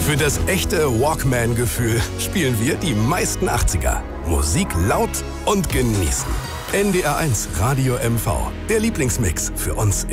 Für das echte Walkman-Gefühl spielen wir die meisten 80er. Musik laut und genießen. NDR 1 Radio MV, der Lieblingsmix für uns